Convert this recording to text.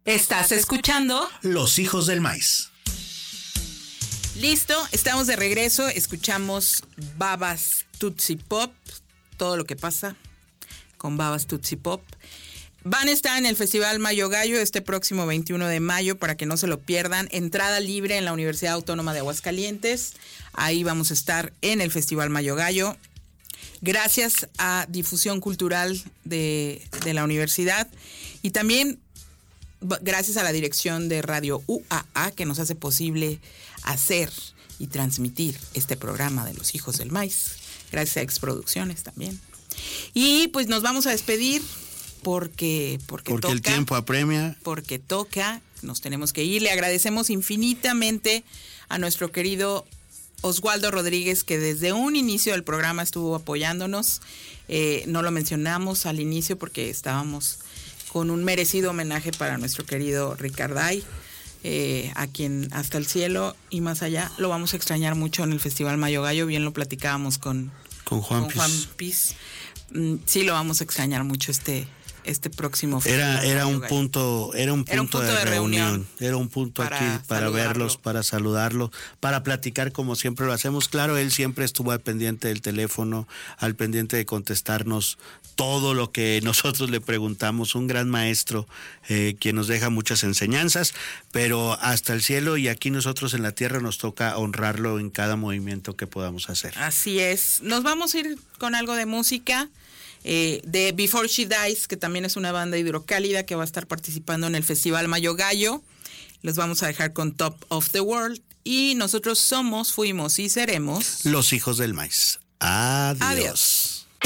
Estás escuchando Los Hijos del Maíz. Listo, estamos de regreso. Escuchamos Babas Tootsie Pop, todo lo que pasa con Babas Tootsie Pop. Van a estar en el Festival Mayo Gallo este próximo 21 de mayo para que no se lo pierdan. Entrada libre en la Universidad Autónoma de Aguascalientes. Ahí vamos a estar en el Festival Mayo Gallo. Gracias a Difusión Cultural de la universidad y también gracias a la dirección de Radio UAA que nos hace posible hacer y transmitir este programa de Los Hijos del Maíz. Gracias a Exproducciones también. Y pues nos vamos a despedir porque toca, el tiempo apremia. Porque toca, nos tenemos que ir. Le agradecemos infinitamente a nuestro querido Oswaldo Rodríguez, que desde un inicio del programa estuvo apoyándonos. No lo mencionamos al inicio porque estábamos con un merecido homenaje para nuestro querido Ricarday, a quien hasta el cielo y más allá lo vamos a extrañar mucho en el Festival Mayo Gallo. Bien lo platicábamos con Juan Piz. Sí, lo vamos a extrañar mucho este próximo festival. Era un punto de reunión. Era un punto aquí para verlos, para saludarlo, para platicar como siempre lo hacemos. Claro, él siempre estuvo al pendiente del teléfono, al pendiente de contestarnos todo lo que nosotros le preguntamos. Un gran maestro, quien nos deja muchas enseñanzas, pero hasta el cielo y aquí nosotros en la tierra nos toca honrarlo en cada movimiento que podamos hacer. Así es. Nos vamos a ir con algo de música. De Before She Dies, que también es una banda hidrocálida que va a estar participando en el Festival Mayo Gallo. Los vamos a dejar con Top of the World. Y nosotros fuimos y seremos Los Hijos del Maíz. Adiós.